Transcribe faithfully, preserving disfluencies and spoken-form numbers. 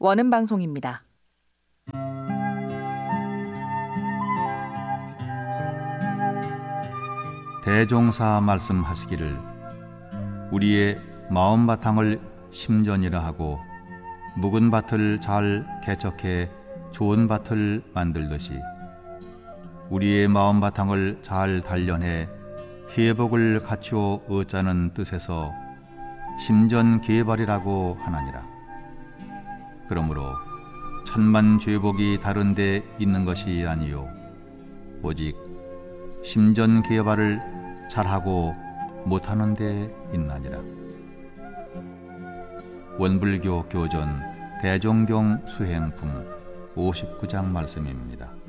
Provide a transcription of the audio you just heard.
원음 방송입니다. 대종사 말씀하시기를 우리의 마음 바탕을 심전이라 하고 묵은 밭을 잘 개척해 좋은 밭을 만들듯이 우리의 마음 바탕을 잘 단련해 회복을 갖추어 얻자는 뜻에서 심전 개발이라고 하나니라. 그러므로 천만 죄복이 다른 데 있는 것이 아니요 오직 심전 개발을 잘하고 못하는 데 있나니라. 원불교 교전 대종경 수행품 오십구 장 말씀입니다.